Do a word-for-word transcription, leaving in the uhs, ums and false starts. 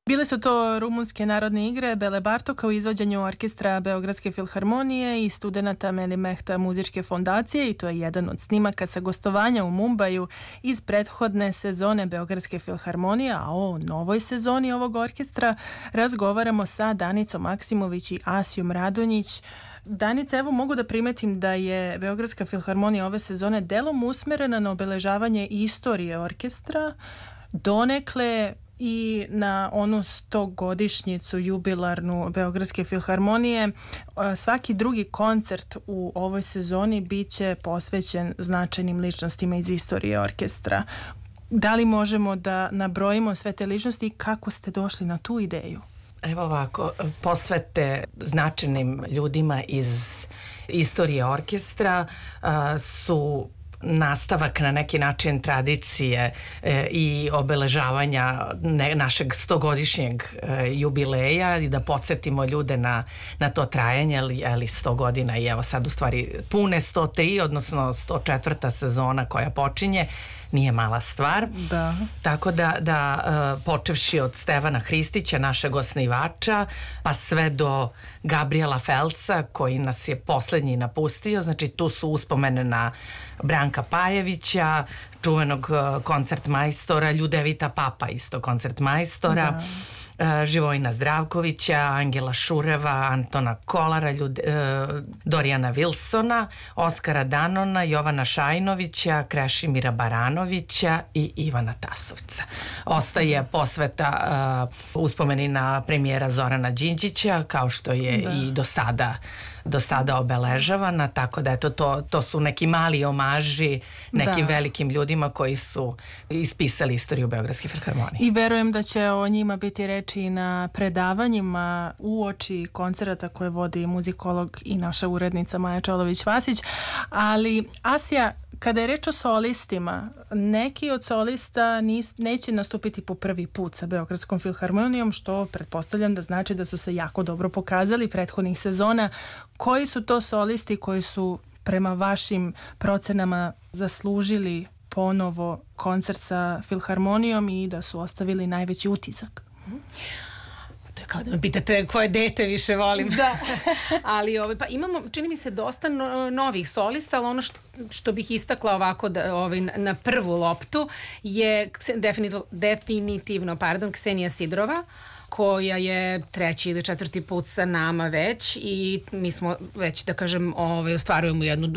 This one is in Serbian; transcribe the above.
Bile su to Rumunske narodne igre Bele Bartoka u izvođenju orkestra Beogradske filharmonije i studenata Melimehta muzičke fondacije, i to je jedan od snimaka sa gostovanja u Mumbaju iz prethodne sezone Beogradske filharmonije, a o novoj sezoni ovog orkestra razgovaramo sa Danicom Maksimović i Asijom Radonjić. Danica, evo mogu da primetim da je Beogradska filharmonija ove sezone delom usmerena na obeležavanje istorije orkestra, donekle i na onu stogodišnjicu jubilarnu Beogradske filharmonije. Svaki drugi koncert u ovoj sezoni bit će posvećen značajnim ličnostima iz istorije orkestra. Da li možemo da nabrojimo sve te ličnosti i kako ste došli na tu ideju? Evo ovako, posvete značajnim ljudima iz istorije orkestra uh, su nastavak na neki način tradicije e, i obeležavanja ne, našeg stogodišnjeg e, jubileja i da podsjetimo ljude na, na to trajanje, ali, ali sto godina i evo sad u stvari pune sto tri, odnosno sto četvrta sezona koja počinje, nije mala stvar. Da. Tako da, da uh, počevši od Stevana Hristića, našeg osnivača, pa sve do Gabriela Felca, koji nas je poslednji napustio. Znači tu su uspomene na Branka Pajevića, čuvenog uh, koncertmajstora, Ljudevita Papa, isto koncertmajstora. Da. Živojina Zdravkovića, Angela Šureva, Antona Kolara, Ljud, Dorijana Vilsona, Oskara Danona, Jovana Šajnovića, Krešimira Baranovića i Ivana Tasovca. Ostaje posveta uh, uspomeni na premijera Zorana Đinđića, kao što je da. i do sada do sada obeležavana, tako da eto, to, to su neki mali omaži nekim da. velikim ljudima koji su ispisali istoriju Beogradske filharmonije. I verujem da će o njima biti reči na predavanjima uoči koncerata koje vodi muzikolog i naša urednica Maja Čolović-Vasić. Ali Asija, kada je reč o solistima, neki od solista nis, neće nastupiti po prvi put sa Beogradskom filharmonijom, što pretpostavljam da znači da su se jako dobro pokazali prethodnih sezona. Koji su to solisti koji su prema vašim procenama zaslužili ponovo koncert sa filharmonijom i da su ostavili najveći utisak? To je kao da me pitate koje dete više volim. Da. Ali ovaj, pa imamo, čini mi se, dosta no, novih solista, ali ono što, što bih istakla ovako da, ovaj, na prvu loptu je definitivno, definitivno pardon, Ksenija Sidrova, koja je treći ili četvrti put sa nama već i mi smo već, da kažem, ovaj, ostvarujemo jednu